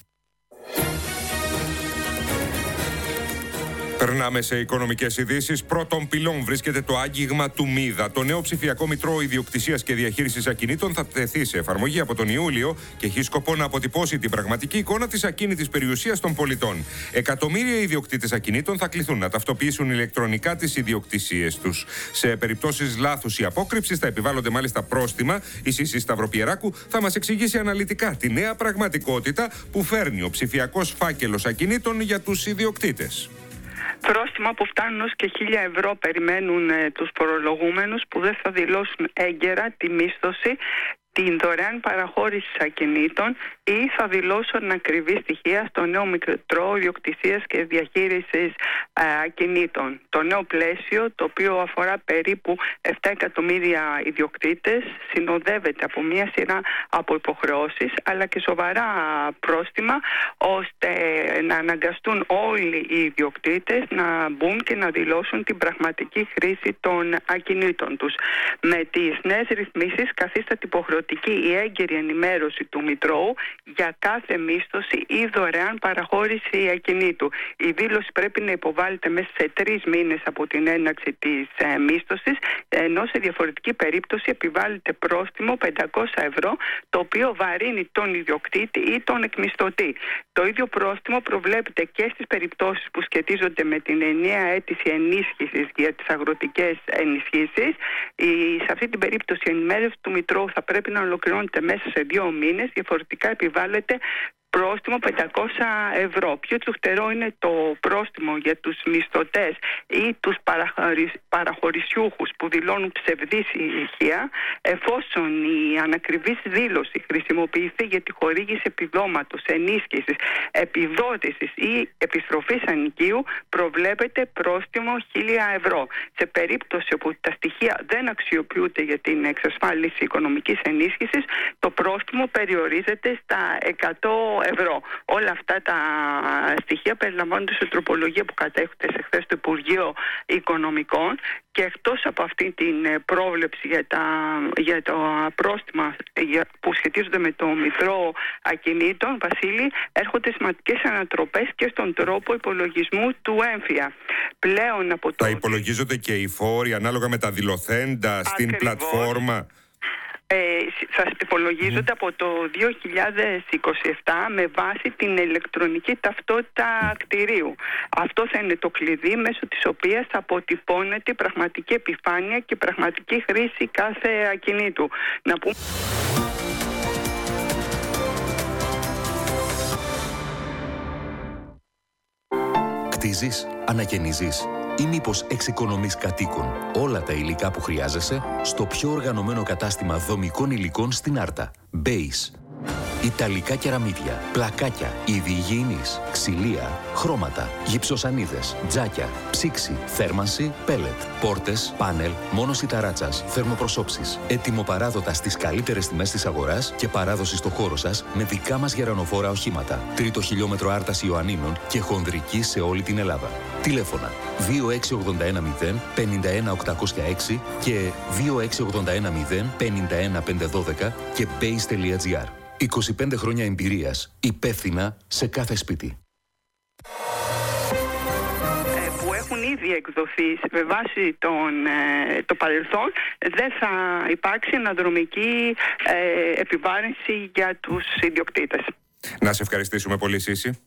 Περνάμε σε οικονομικές ειδήσεις. Πρώτον πυλών βρίσκεται το άγγιγμα του Μίδα. Το νέο ψηφιακό μητρό ιδιοκτησίας και διαχείρισης ακινήτων θα τεθεί σε εφαρμογή από τον Ιούλιο και έχει σκοπό να αποτυπώσει την πραγματική εικόνα της ακίνητης περιουσίας των πολιτών. Εκατομμύρια ιδιοκτήτες ακινήτων θα κληθούν να ταυτοποιήσουν ηλεκτρονικά τις ιδιοκτησίες τους. Σε περιπτώσεις λάθους ή απόκρυψης θα επιβάλλονται μάλιστα πρόστιμα. Η Σύση Σταυροπιεράκου θα μας εξηγήσει αναλυτικά τη νέα πραγματικότητα που φέρνει ο ψηφιακός φάκελος ακινήτων για τους ιδιοκτήτες. Πρόστιμα που φτάνουν ως και χίλια ευρώ περιμένουν ε, τους φορολογούμενους που δεν θα δηλώσουν έγκαιρα τη μίσθωση, την δωρεάν παραχώρηση ακινήτων ή θα δηλώσουν ακριβή στοιχεία στο νέο μητρό ιδιοκτησίας και διαχείρισης α, ακινήτων. Το νέο πλαίσιο, το οποίο αφορά περίπου επτά εκατομμύρια ιδιοκτήτες, συνοδεύεται από μια σειρά από υποχρεώσεις αλλά και σοβαρά πρόστιμα, ώστε να αναγκαστούν όλοι οι ιδιοκτήτες να μπουν και να δηλώσουν την πραγματική χρήση των ακινήτων τους. Με τις νέες ρυθμίσεις καθίσταται υποχρεωτική η έγκαιρη ενημέρωση του μητρώου για κάθε μίσθωση ή δωρεάν παραχώρηση ακινήτου. Η δήλωση πρέπει να υποβάλλεται μέσα σε τρεις μήνες από την έναρξη της ε, μίσθωσης, ενώ σε διαφορετική περίπτωση επιβάλλεται πρόστιμο πεντακόσια ευρώ, το οποίο βαρύνει τον ιδιοκτήτη ή τον εκμισθωτή. Το ίδιο πρόστιμο προβλέπεται και στις περιπτώσεις που σχετίζονται με την ενιαία αίτηση ενίσχυσης για τις αγροτικές ενισχύσεις. Η, σε αυτή την περίπτωση η ενημέρωση του μητρώου θα πρέπει να ολοκληρώνεται μέσα σε δύο μήνες, διαφορετικά επιβάλλεται πρόστιμο πεντακόσια ευρώ. Πιο τσουχτερό είναι το πρόστιμο για τους μισθωτές ή τους παραχωρι... παραχωρησιούχους που δηλώνουν ψευδή ηχεία, εφόσον η ανακριβής δήλωση χρησιμοποιηθεί για τη χορήγηση επιδόματος, ενίσχυσης, επιδότησης ή επιστροφής ενοικίου, προβλέπεται πρόστιμο χίλια ευρώ. Σε περίπτωση όπου τα στοιχεία δεν αξιοποιούνται για την εξασφάλιση οικονομικής ενίσχυσης, το πρόστιμο περιορίζεται στα εκατό ευρώ. Όλα αυτά τα στοιχεία περιλαμβάνονται σε τροπολογία που κατέχονται σε χθες το Υπουργείο Οικονομικών, και εκτός από αυτή την πρόβλεψη για τα, για τα πρόστιμα που σχετίζονται με το μητρό ακινήτων, Βασίλη, έρχονται σημαντικές ανατροπές και στον τρόπο υπολογισμού του έμφυα. Πλέον από το... Θα υπολογίζονται και οι φόροι ανάλογα με τα δηλωθέντα στην Ακριβώς. πλατφόρμα. Ε, σας υπολογίζονται από το δύο χιλιάδες είκοσι επτά με βάση την ηλεκτρονική ταυτότητα κτηρίου. Αυτό θα είναι το κλειδί μέσω της οποίας θα αποτυπώνεται η πραγματική επιφάνεια και πραγματική χρήση κάθε ακινήτου. Να πούμε... Κτίζεις, ανακαινίζεις ή μήπως εξοικονομείς κατοίκων όλα τα υλικά που χρειάζεσαι στο πιο οργανωμένο κατάστημα δομικών υλικών στην Άρτα. Base. Ιταλικά κεραμίδια, πλακάκια, είδη υγιεινής, ξυλία, χρώματα, γυψοσανίδες, τζάκια, ψήξη, θέρμανση, πέλετ, πόρτες, πάνελ, μόνωση ταράτσας, θερμοπροσώψεις. Ετοιμοπαράδοτα στις καλύτερες τιμές της αγοράς και παράδοση στο χώρο σας με δικά μας γερανοφόρα οχήματα. Τρίτο χιλιόμετρο Άρτας Ιωαννίνων και χονδρική σε όλη την Ελλάδα. Τηλέφωνα δύο έξι ογδόντα ένα μηδέν πενήντα ένα οκτακόσια έξι και δύο έξι ογδόντα ένα μηδέν πενήντα ένα πεντακόσια δώδεκα και base τελεία gr. είκοσι πέντε χρόνια εμπειρίας, υπεύθυνα σε κάθε σπίτι. Που έχουν ήδη εκδοθεί με βάση τον, ε, το παρελθόν, δεν θα υπάρξει αναδρομική ε, επιβάρυνση για τους ιδιοκτήτες. Να σε ευχαριστήσουμε πολύ, Σύση.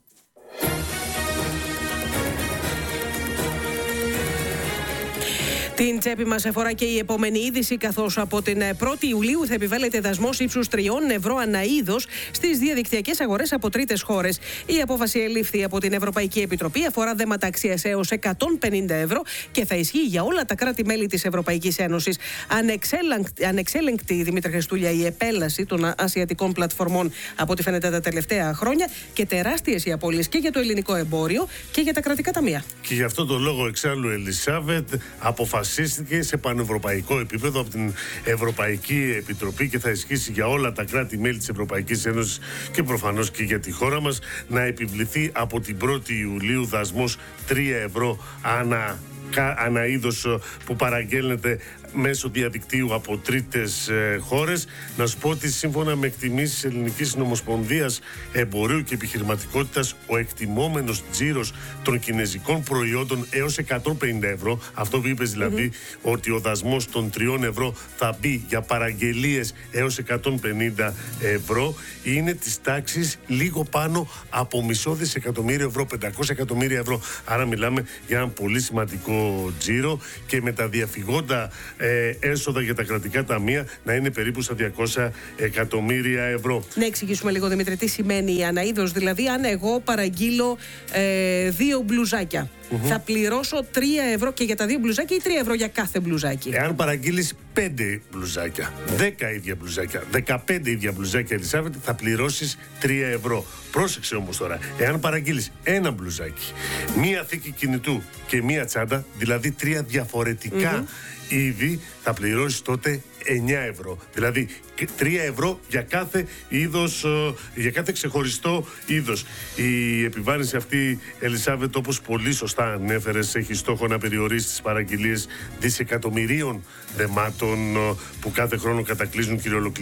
Την τσέπη μας αφορά και η επόμενη είδηση, καθώς από την πρώτη Ιουλίου θα επιβάλλεται δασμός ύψους τριών ευρώ ανά είδος στις διαδικτυακές αγορές από τρίτες χώρες. Η απόφαση ελήφθη από την Ευρωπαϊκή Επιτροπή, αφορά δέματα αξίας έως εκατόν πενήντα ευρώ και θα ισχύει για όλα τα κράτη-μέλη της Ευρωπαϊκής Ένωσης. Ανεξέλεγκτη, ανεξέλεγκτη Δημήτρη Χριστούλια, η επέλαση των ασιατικών πλατφορμών από ό,τι φαίνεται τα τελευταία χρόνια, και τεράστιες οι απώλειες και για το ελληνικό εμπόριο και για τα κρατικά ταμεία. Και γι' αυτό το λόγο, εξάλλου, Ελισάβετ, αποφασίστηκε σε πανευρωπαϊκό επίπεδο από την Ευρωπαϊκή Επιτροπή και θα ισχύσει για όλα τα κράτη-μέλη της Ευρωπαϊκής Ένωσης και προφανώς και για τη χώρα μας, να επιβληθεί από την πρώτη Ιουλίου δασμός τρία ευρώ ανά, ανά είδος που παραγγέλνεται μέσω διαδικτύου από τρίτες ε, χώρες. Να σου πω ότι σύμφωνα με εκτιμήσεις της Ελληνικής Νομοσπονδίας Εμπορίου και Επιχειρηματικότητας, ο εκτιμόμενος τζίρος των κινέζικων προϊόντων έως εκατόν πενήντα ευρώ, αυτό που είπες δηλαδή, mm-hmm. ότι ο δασμός των τριών ευρώ θα μπει για παραγγελίες έως εκατόν πενήντα ευρώ, είναι της τάξης λίγο πάνω από μισό δισεκατομμύριο ευρώ, πεντακόσια εκατομμύρια ευρώ. Άρα μιλάμε για ένα πολύ σημαντικό τζίρο, και με τα διαφυγόντα Ε, έσοδα για τα κρατικά ταμεία να είναι περίπου στα διακόσια εκατομμύρια ευρώ. Να εξηγήσουμε λίγο, Δημήτρη, τι σημαίνει η αναείδος. Δηλαδή, αν εγώ παραγγείλω ε, δύο μπλουζάκια, mm-hmm. θα πληρώσω τρία ευρώ και για τα δύο μπλουζάκια ή τρία ευρώ για κάθε μπλουζάκι? Εάν παραγγείλεις πέντε μπλουζάκια, δέκα ίδια μπλουζάκια, δεκαπέντε ίδια μπλουζάκια, Ελισάβετ, θα πληρώσεις τρία ευρώ. Πρόσεξε όμως τώρα, εάν παραγγείλεις ένα μπλουζάκι, μία θήκη κινητού και μία τσάντα, δηλαδή τρία διαφορετικά mm-hmm. είδη, θα πληρώσεις τότε εννιά ευρώ. Δηλαδή τρία ευρώ για κάθε είδος, για κάθε ξεχωριστό είδος. Η επιβάρυνση αυτή, Ελισάβετ, όπως πολύ σωστά ανέφερες, έχει στόχο να περιορίσει τις παραγγελίες δισεκατομμυρίων δεμάτων που κάθε χρόνο κατακλείζουν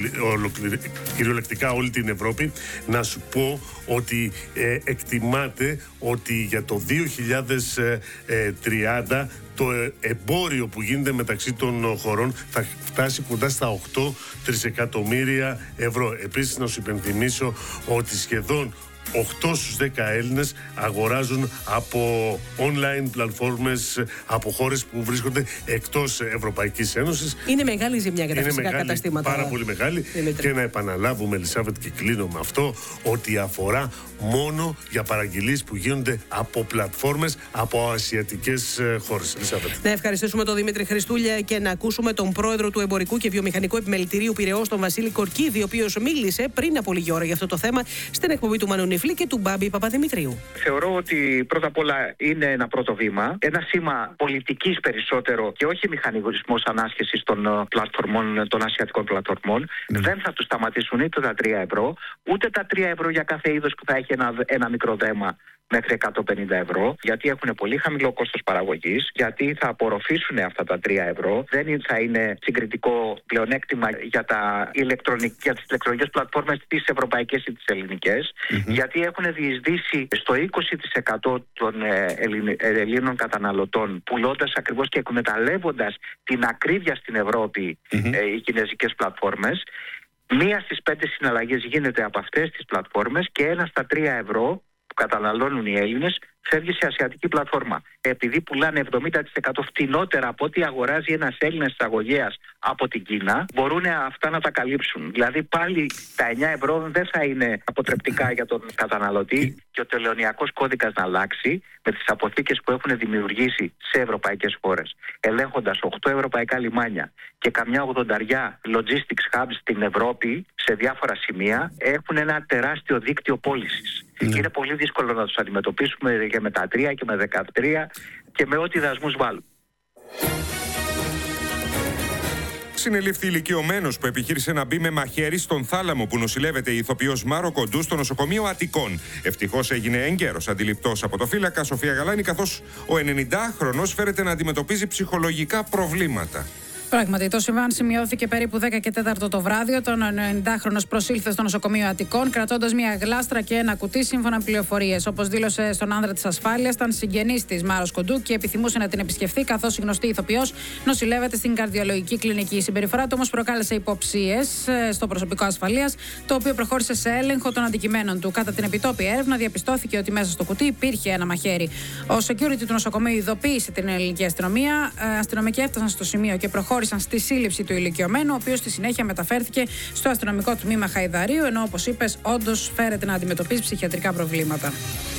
κυριολεκτικά όλη την Ευρώπη. Να σου πω ότι ε, εκτιμάται ότι για το δύο χιλιάδες τριάντα το εμπόριο που γίνεται μεταξύ των χωρών θα φτάσει κοντά στα οκτώ τρισεκατομμύρια ευρώ. Επίσης, να σου υπενθυμίσω ότι σχεδόν οκτώ στους δέκα Έλληνες αγοράζουν από online πλατφόρμες από χώρες που βρίσκονται εκτός Ευρωπαϊκής Ένωσης. Είναι μεγάλη ζημιά για τα Είναι φυσικά μεγάλη, καταστήματα. πάρα πολύ μεγάλη. Δημήτρη. Και να επαναλάβουμε, Ελισάβετ, και κλείνω με αυτό, ότι αφορά μόνο για παραγγελίες που γίνονται από πλατφόρμες από ασιατικές χώρες. Ελισάβετ. Να ευχαριστήσουμε τον Δημήτρη Χριστούλια και να ακούσουμε τον πρόεδρο του Εμπορικού και Βιομηχανικού Επιμελητηρίου Πειραιώς, τον Βασίλη Κορκίδη, ο οποίος μίλησε πριν από λίγη ώρα για αυτό το θέμα στην εκπομπή του Μανου Νιφλή και του Μπάμπη Παπαδημητρίου. Θεωρώ ότι πρώτα απ' όλα είναι ένα πρώτο βήμα, ένα σήμα πολιτικής περισσότερο και όχι μηχανισμός ανάσχεσης των πλατφορμών, των ασιατικών πλατφορμών. Mm. Δεν θα τους σταματήσουν είτε τα τρία ευρώ, ούτε τα τρία ευρώ για κάθε είδος που θα έχει ένα, ένα μικρό δέμα μέχρι εκατόν πενήντα ευρώ, γιατί έχουν πολύ χαμηλό κόστος παραγωγής, γιατί θα απορροφήσουν αυτά τα τρία ευρώ, δεν θα είναι συγκριτικό πλεονέκτημα για, τα ηλεκτρονικ... για τις ηλεκτρονικές πλατφόρμες τις ευρωπαϊκές ή τις ελληνικές, mm-hmm. γιατί έχουν διεισδύσει στο είκοσι τοις εκατό των ε, Ελλην... Ελλήνων καταναλωτών, πουλώντας ακριβώς και εκμεταλλεύοντας την ακρίβεια στην Ευρώπη mm-hmm. ε, οι κινέζικες πλατφόρμες. Μία στις πέντε συναλλαγές γίνεται από αυτές τις πλατφόρμες και ένα στα τρία ευρώ που καταναλώνουν οι Έλληνες φεύγει σε ασιατική πλατφόρμα. Επειδή πουλάνε εβδομήντα τοις εκατό φτηνότερα από ό,τι αγοράζει ένας Έλληνας εισαγωγέας από την Κίνα, μπορούν αυτά να τα καλύψουν. Δηλαδή πάλι τα εννιά ευρώ δεν θα είναι αποτρεπτικά για τον καταναλωτή και ο τελωνειακός κώδικας να αλλάξει με τις αποθήκες που έχουν δημιουργήσει σε ευρωπαϊκές χώρες. Ελέγχοντας οκτώ ευρωπαϊκά λιμάνια και καμιά ογδονταριά logistics hubs στην Ευρώπη σε διάφορα σημεία, έχουν ένα τεράστιο δίκτυο πώλησης. Mm. Είναι πολύ δύσκολο να τους αντιμετωπίσουμε και με τα τρία και με δεκατρία και με ό,τι δασμούς βάλουν. Συνελήφθη ηλικιωμένος που επιχείρησε να μπει με μαχαίρι στον θάλαμο που νοσηλεύεται η ηθοποιός Μάρο Κοντού στο νοσοκομείο Αττικών. Ευτυχώς έγινε έγκαιρος αντιληπτός από το φύλακα Σοφία Γαλάνη, καθώς ο ενενηντάχρονος φέρεται να αντιμετωπίζει ψυχολογικά προβλήματα. Πράγματι, το συμβάν σημειώθηκε περίπου δέκα και τέσσερα το βράδυ, όταν ο ενενηντάχρονος προσήλθε στο νοσοκομείο Αττικών, κρατώντας μια γλάστρα και ένα κουτί, σύμφωνα με πληροφορίες. Όπως δήλωσε στον άνδρα της ασφάλειας, ήταν συγγενής της Μάρος Κοντού και επιθυμούσε να την επισκεφθεί, καθώς η γνωστή ηθοποιός νοσηλεύεται στην καρδιολογική κλινική. Η συμπεριφορά του όμως προκάλεσε υποψίες στο προσωπικό ασφαλείας, το οποίο προχώρησε σε έλεγχο των αντικειμένων του. Κατά την επιτόπια έρευνα, διαπιστώθηκε ότι μέσα στο κουτί υπήρχε ένα μαχαίρι. Ο security του νοσοκομείου ειδοποίησε την ελληνική αστυνομία. Αστυνομικοί έφτασαν στο σημείο και προχώρησαν στη σύλληψη του ηλικιωμένου, ο οποίος στη συνέχεια μεταφέρθηκε στο αστυνομικό τμήμα Χαϊδαρίου, ενώ, όπως είπες, όντως φέρεται να αντιμετωπίσει ψυχιατρικά προβλήματα.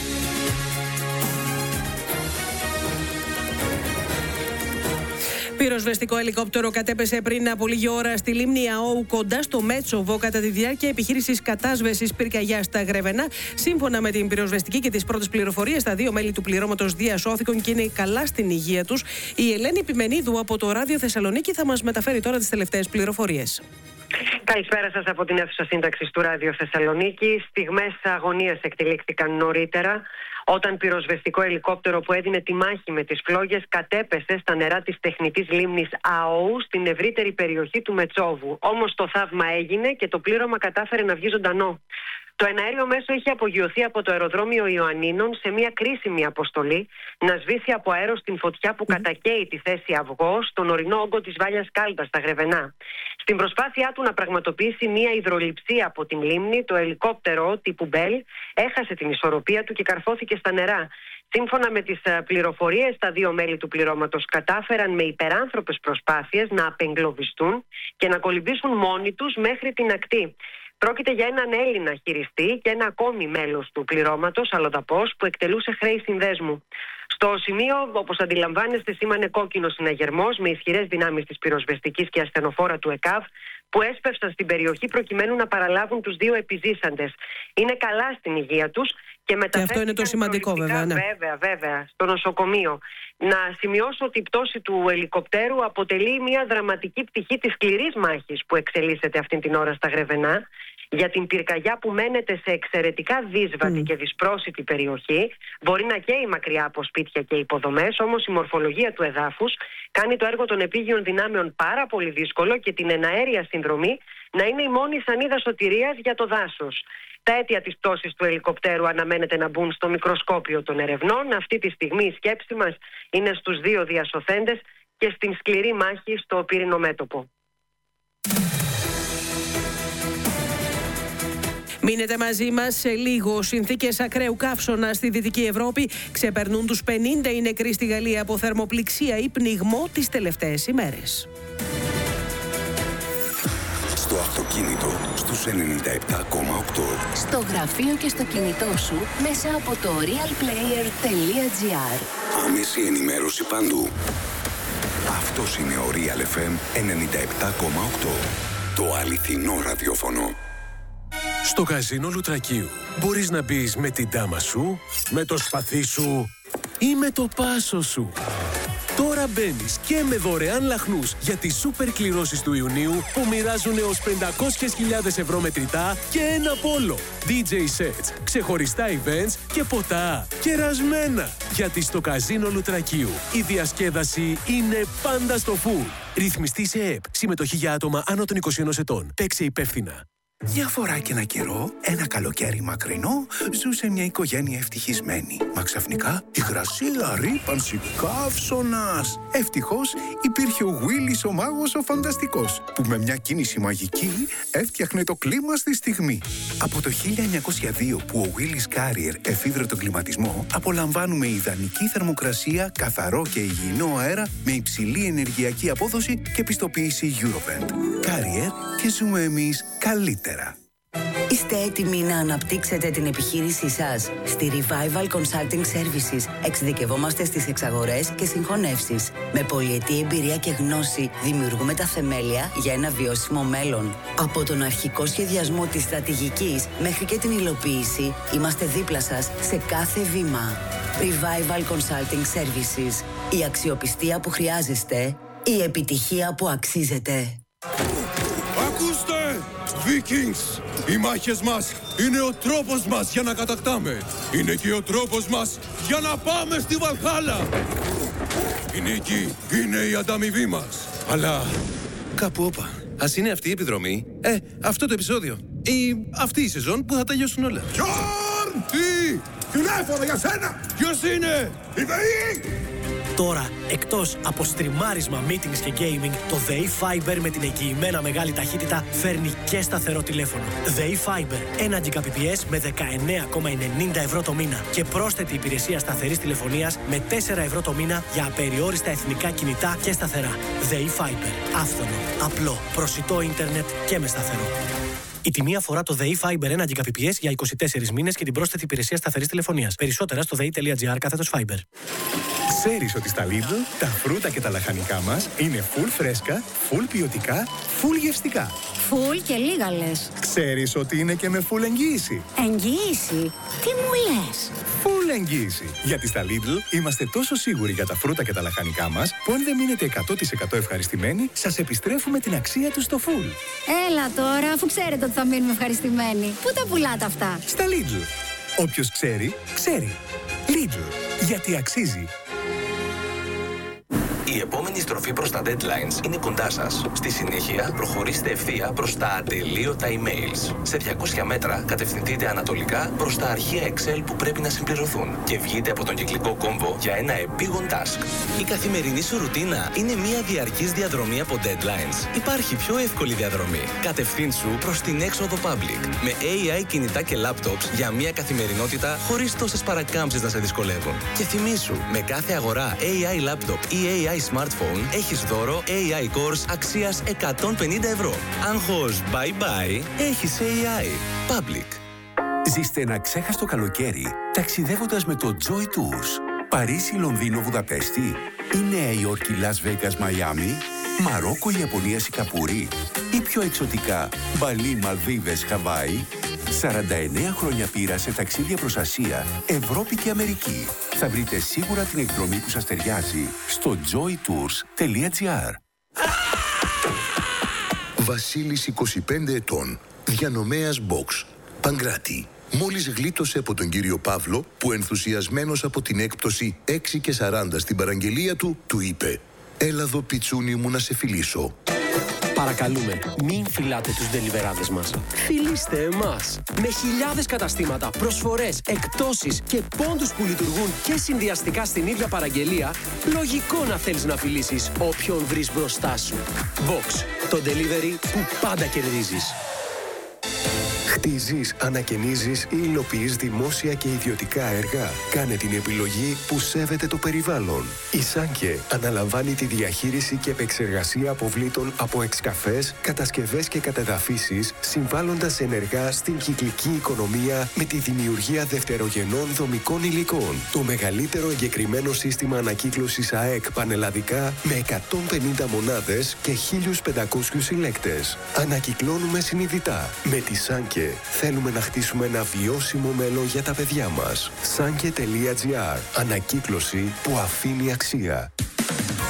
Πυροσβεστικό ελικόπτερο κατέπεσε πριν από λίγη ώρα στη λίμνη Αόου κοντά στο Μέτσοβο κατά τη διάρκεια επιχείρησης κατάσβεσης πυρκαγιάς στα Γρεβενά. Σύμφωνα με την πυροσβεστική και τις πρώτες πληροφορίες, τα δύο μέλη του πληρώματος διασώθηκαν και είναι καλά στην υγεία τους. Η Ελένη Πιμενίδου από το Ράδιο Θεσσαλονίκη θα μας μεταφέρει τώρα τις τελευταίες πληροφορίες. Καλησπέρα σας από την αίθουσα σύνταξης του Ράδιο Θεσσαλονίκη. Στιγμές αγωνίας εκτελήχθηκαν νωρίτερα, όταν πυροσβεστικό ελικόπτερο που έδινε τη μάχη με τις φλόγες κατέπεσε στα νερά της τεχνητής λίμνης Αόου στην ευρύτερη περιοχή του Μετσόβου. Όμως το θαύμα έγινε και το πλήρωμα κατάφερε να βγει ζωντανό. Το εναέριο μέσο είχε απογειωθεί από το αεροδρόμιο Ιωαννίνων σε μια κρίσιμη αποστολή να σβήσει από αέρος την φωτιά που κατακαίει τη θέση Αυγό στον ορεινό όγκο της Βάλιας Κάλτας στα Γρεβενά. Στην προσπάθειά του να πραγματοποιήσει μια υδρολειψία από την λίμνη, το ελικόπτερο τύπου Μπέλ έχασε την ισορροπία του και καρφώθηκε στα νερά. Σύμφωνα με τις πληροφορίες, τα δύο μέλη του πληρώματος κατάφεραν με υπεράνθρωπες προσπάθειες να απεγκλωβιστούν και να κολυμπήσουν μόνοι τους μέχρι την ακτή. Πρόκειται για έναν Έλληνα χειριστή και ένα ακόμη μέλος του πληρώματος, αλλοδαπός, που εκτελούσε χρέη συνδέσμου. Στο σημείο, όπως αντιλαμβάνεστε, σήμανε κόκκινο συναγερμός με ισχυρές δυνάμεις της πυροσβεστικής και ασθενοφόρα του ΕΚΑΒ, που έσπευσαν στην περιοχή προκειμένου να παραλάβουν τους δύο επιζήσαντες. Είναι καλά στην υγεία τους και μεταφέρθηκαν. Και αυτό είναι το σημαντικό, βέβαια. Ναι. Βέβαια, βέβαια, στο νοσοκομείο. Να σημειώσω ότι η πτώση του ελικοπτέρου αποτελεί μια δραματική πτυχή της σκληρής μάχης που εξελίσσεται αυτή την ώρα στα Γρεβενά για την πυρκαγιά που μένεται σε εξαιρετικά δύσβατη mm. και δυσπρόσιτη περιοχή. Μπορεί να καίει μακριά από σπίτια και υποδομές, όμως η μορφολογία του εδάφους κάνει το έργο των επίγειων δυνάμεων πάρα πολύ δύσκολο και την εναέρια συνδρομή να είναι η μόνη σανίδα σωτηρίας για το δάσος. Τα αίτια της πτώσης του ελικοπτέρου αναμένεται να μπουν στο μικροσκόπιο των ερευνών. Αυτή τη στιγμή η σκέψη μας είναι στους δύο διασωθέντες και στην σκληρή μάχη στο πύρινο μέτωπο. Μείνετε μαζί μας σε λίγο. Συνθήκες ακραίου καύσωνα στη Δυτική Ευρώπη ξεπερνούν τους πενήντα οι νεκροί στη Γαλλία από θερμοπληξία ή πνιγμό τις τελευταίες ημέρες. Στο αυτοκίνητο στους ενενήντα επτά κόμμα οκτώ. Στο γραφείο και στο κινητό σου μέσα από το realplayer.gr. Άμεση ενημέρωση παντού. Αυτός είναι ο Real εφ εμ ενενήντα επτά κόμμα οκτώ. Το αληθινό ραδιόφωνο. Στο καζίνο Λουτρακίου μπορείς να μπεις με την τάμα σου, με το σπαθί σου ή με το πάσο σου. Τώρα μπαίνεις και με δωρεάν λαχνούς για τις σούπερ κληρώσεις του Ιουνίου που μοιράζουν έως πεντακόσιες χιλιάδες ευρώ μετρητά και ένα πόλο. ντι τζέι sets, ξεχωριστά events και ποτά. Κερασμένα. Γιατί στο καζίνο Λουτρακίου η διασκέδαση είναι πάντα στο φουλ. Ρυθμιστή σε ΕΕΠ. Συμμετοχή για άτομα άνω των είκοσι ενός ετών. Παίξε υπεύθυνα. Μια φορά και ένα καιρό, ένα καλοκαίρι μακρινό, ζούσε μια οικογένεια ευτυχισμένη. Μα ξαφνικά, υγρασία, ρύπανση, καύσωνας. Ευτυχώς υπήρχε ο Willis ο μάγος ο φανταστικός, που με μια κίνηση μαγική έφτιαχνε το κλίμα στη στιγμή. Από το χίλια εννιακόσια δύο που ο Willis Carrier εφήβρε τον κλιματισμό, απολαμβάνουμε ιδανική θερμοκρασία, καθαρό και υγιεινό αέρα με υψηλή ενεργειακή απόδοση και πιστοποίηση Eurovent. Carrier και ζούμε εμείς καλύτερα. Είστε έτοιμοι να αναπτύξετε την επιχείρησή σας? Στη Revival Consulting Services εξειδικευόμαστε στις εξαγορές και συγχωνεύσεις. Με πολυετή εμπειρία και γνώση δημιουργούμε τα θεμέλια για ένα βιώσιμο μέλλον. Από τον αρχικό σχεδιασμό της στρατηγικής μέχρι και την υλοποίηση, είμαστε δίπλα σας σε κάθε βήμα. Revival Consulting Services. Η αξιοπιστία που χρειάζεστε, η επιτυχία που αξίζετε. Ακούστε! Vikings! Οι μάχες μας είναι ο τρόπος μας για να κατακτάμε. Είναι και ο τρόπος μας για να πάμε στη Βαλχάλα. Η νίκη είναι η ανταμοιβή μας. Αλλά κάπου όπα. Ας είναι αυτή η επιδρομή. Ε, αυτό το επεισόδιο. Ή αυτή η σεζόν που θα τελειώσουν όλα. Γιόρν! Τι! Τηλέφωνο για σένα! Ποιος είναι? Η ΔΕΗ! Τώρα, εκτός από στριμάρισμα, meetings και gaming, το ΔΕΗ Fiber με την εγγυημένα μεγάλη ταχύτητα φέρνει και σταθερό τηλέφωνο. ΔΕΗ Fiber, ένα Gbps με δεκαεννέα κόμμα ενενήντα ευρώ το μήνα και πρόσθετη υπηρεσία σταθερής τηλεφωνίας με τέσσερα ευρώ το μήνα για απεριόριστα εθνικά κινητά και σταθερά. ΔΕΗ Fiber, άφθονο, απλό, προσιτό ίντερνετ και με σταθερό. Η τιμή αφορά το ΔΕΗ Fiber ένα Gbps για είκοσι τέσσερις μήνες και την πρόσθετη υπηρεσία σταθερής τηλεφωνίας. Περισσότερα στο δei.gr κάθετος Fiber. Ξέρεις ότι στα Lidl τα φρούτα και τα λαχανικά μας είναι full φρέσκα, full ποιοτικά, full γευστικά. Full και λίγα λες. Ξέρεις ότι είναι και με full εγγύηση. Εγγύηση? Τι μου λες? Full εγγύηση. Γιατί στα Lidl είμαστε τόσο σίγουροι για τα φρούτα και τα λαχανικά μας που αν δεν μείνετε εκατό τοις εκατό ευχαριστημένοι, σας επιστρέφουμε την αξία του στο full. Έλα τώρα, αφού ξέρετε ότι θα μείνουμε ευχαριστημένοι. Πού τα πουλάτε αυτά? Στα Lidl. Όποιος ξέρει, ξέρει. Lidl. Γιατί αξίζει. Η επόμενη στροφή προς τα deadlines είναι κοντά σας. Στη συνέχεια, προχωρήστε ευθεία προς τα ατελείωτα emails. Σε διακόσια μέτρα, κατευθυνθείτε ανατολικά προς τα αρχεία Excel που πρέπει να συμπληρωθούν και βγείτε από τον κυκλικό κόμβο για ένα επίγον task. Η καθημερινή σου ρουτίνα είναι μια διαρκής διαδρομή από deadlines. Υπάρχει πιο εύκολη διαδρομή. Κατευθύνσου προς την έξοδο public. Με έι άι κινητά και laptops για μια καθημερινότητα χωρίς τόσες παρακάμψεις να σε δυσκολεύουν. Και θυμήσου, με κάθε αγορά έι άι laptop ή έι άι smartphone έχεις δώρο έι άι Course αξίας εκατόν πενήντα ευρώ. Άγχος bye bye, έχεις έι άι. Public. Ζήστε ένα ξέχαστο καλοκαίρι ταξιδεύοντας με το Joy Tours. Παρίσι, Λονδίνο, Βουδαπέστη ή Νέα Υόρκη, Las Vegas, Μαϊάμι, Μαρόκο, Ιαπωνία, Σιγκαπούρη ή πιο εξωτικά Μπαλί, Μαλδίβες, Χαβάη. σαράντα εννέα χρόνια πείρα σε ταξίδια προς Ασία, Ευρώπη και Αμερική. Θα βρείτε σίγουρα την εκδρομή που σας ταιριάζει στο joy tours τελεία gr. Βασίλης, είκοσι πέντε ετών, διανομέας Box, Παγκράτη. Μόλις γλίτωσε από τον κύριο Παύλο που ενθουσιασμένος από την έκπτωση έξι και σαράντα στην παραγγελία του, του είπε «Έλα εδώ πιτσούνι μου να σε φιλήσω». Παρακαλούμε, μην φυλάτε τους ντελιβεράδες μας. Φιλήστε εμάς. Με χιλιάδες καταστήματα, προσφορές, εκπτώσεις και πόντους που λειτουργούν και συνδυαστικά στην ίδια παραγγελία, λογικό να θέλεις να φιλήσεις όποιον βρεις μπροστά σου. Box, το delivery που πάντα κερδίζεις. Χτίζεις, ανακαινίζεις ή υλοποιείς δημόσια και ιδιωτικά έργα. Κάνε την επιλογή που σέβεται το περιβάλλον. Η Σάνκε αναλαμβάνει τη διαχείριση και επεξεργασία αποβλήτων από εξκαφές, κατασκευές και κατεδαφίσεις, συμβάλλοντας ενεργά στην κυκλική οικονομία με τη δημιουργία δευτερογενών δομικών υλικών. Το μεγαλύτερο εγκεκριμένο σύστημα ανακύκλωσης ΑΕΚ πανελλαδικά με εκατόν πενήντα μονάδες και χίλιους πεντακόσιους συλλέκτες. Ανακυκλώνουμε συνειδητά. Με τη Σάνκε θέλουμε να χτίσουμε ένα βιώσιμο μέλλον για τα παιδιά μας. Sanke τελεία τζι άρ. Ανακύκλωση που αφήνει αξία.